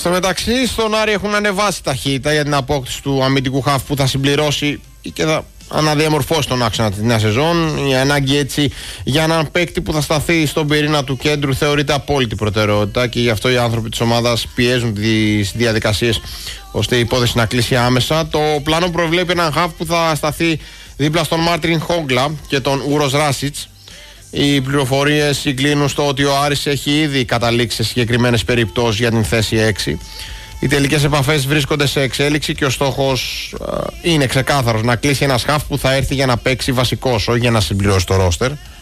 Στο μεταξύ, στον Άρη έχουν ανεβάσει ταχύτητα για την απόκτηση του αμυντικού χαφ που θα συμπληρώσει και θα αναδιαμορφώσει τον άξονα τη νέα σεζόν. Η ανάγκη έτσι για έναν παίκτη που θα σταθεί στον πυρήνα του κέντρου θεωρείται απόλυτη προτεραιότητα και γι' αυτό οι άνθρωποι της ομάδας πιέζουν τις διαδικασίες ώστε η υπόθεση να κλείσει άμεσα. Το πλάνο προβλέπει έναν χαφ που θα σταθεί δίπλα στον Μάρτιν Χόγκλα και τον Ούρος Ράσιτς. Οι πληροφορίες συγκλίνουν στο ότι ο Άρης έχει ήδη καταλήξει σε συγκεκριμένες περιπτώσεις για την θέση 6. Οι τελικές επαφές βρίσκονται σε εξέλιξη και ο στόχος είναι ξεκάθαρος: να κλείσει ένας χαφ που θα έρθει για να παίξει βασικός, όχι για να συμπληρώσει το ρόστερ.